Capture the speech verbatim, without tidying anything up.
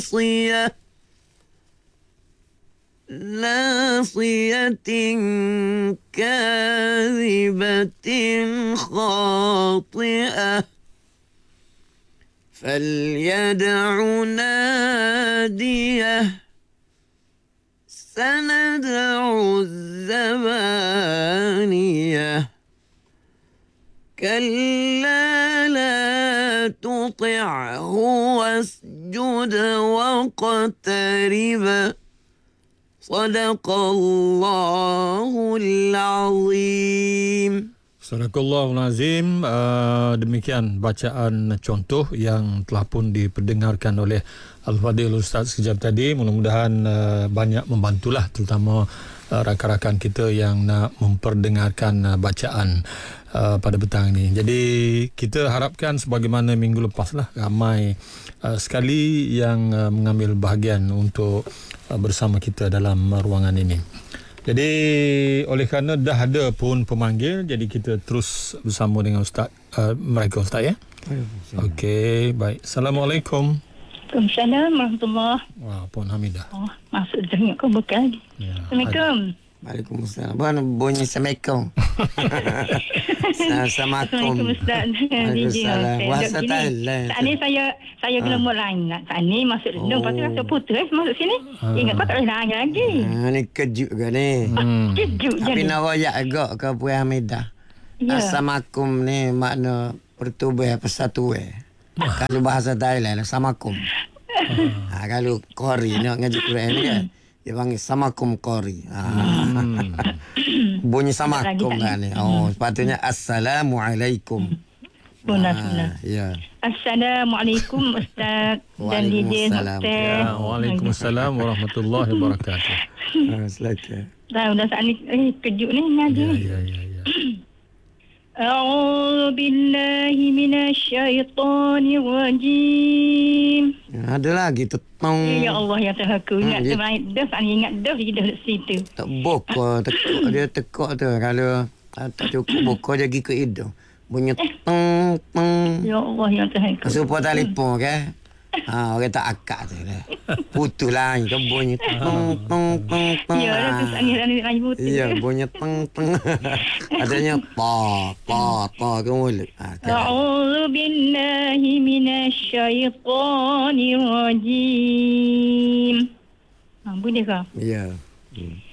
ناصية ناصية كاذبة خاطئة فليدع ناديه سندع الزبانية كلا لا تطعه واسجد واقترب صدق الله العظيم. Sadaqallahul Azim. Uh, demikian bacaan contoh yang telah pun diperdengarkan oleh Al-Fadhil Ustaz sekejap tadi. Mudah-mudahan uh, banyak membantulah, terutama uh, rakan-rakan kita yang nak memperdengarkan uh, bacaan uh, pada petang ini. Jadi kita harapkan sebagaimana minggu lepas lah, ramai uh, sekali yang uh, mengambil bahagian untuk uh, bersama kita dalam uh, ruangan ini. Jadi oleh kerana dah ada pun pemanggil, jadi kita terus bersama dengan Ustaz uh, mereka Ustaz ya. Okey, baik. Assalamualaikum. Waalaikumsalam warahmatullahi. Wah, Puan Hamidah. Oh, masuk dengar kau bekal. Ya. Assalamualaikum. Waalaikumsalam. Bukan bunyi Assalamualaikum. Assalamualaikum. Ustaz. Waalaikumsalam. Wahasa Thailand. Saat ni saya saya kena buat lain. Saat ni masuk dengar, lepas tu rasa putus masuk sini. Ingat kau tak boleh lain lagi. Ha, ni kejut ke ni? Hmm. Kejut je Tapi ni. nak royak agak ke Puan Hamidah. Ya. Assalamualaikum ni makna pertubuhan persatuan. Kalau bahasa Thailand, Assalamualaikum. Ha, kalau Qori nak ngaji Quran ni kan, dia panggil Assalamualaikum Qori. Ha. Hmm. Bunyi Assalamualaikum kan ni. Oh, sepatutnya Assalamualaikum. Benar, Ha, benar. ya. Assalamualaikum Ustaz dan D J Waalaikumsalam. Hotel. Ya, Waalaikumsalam warahmatullahi wabarakatuh. Ha, silakan. Dah, dah saat ni eh, kejut ni ngaji. Ya, ya, ya, ya. أعوذ بالله من الشيطان الرجيم. Ada lagi tetong. Ya Allah ya Tuhan aku ingat Hmm, tu baik dah saya ingat dah dia dah situ. Tak boko tekuk dia tekuk tu kalau ah, tak cukup boko dia pergi ke hidung. Bunyi tong tong. Ya Allah ya Tuhan aku. Supaya telefon kan. Ha, orang tak akak tu lah. Putus lah ke bunyi tong tong tong tong. Ya dah tu saya ni lagi putih. Iya, bunyi tong tong. Adanya pa pa pa ke mulut. Ha, kan. أعوذ بالله من الشيطان الرجيم. Ha, boleh ke? Ya. Hmm.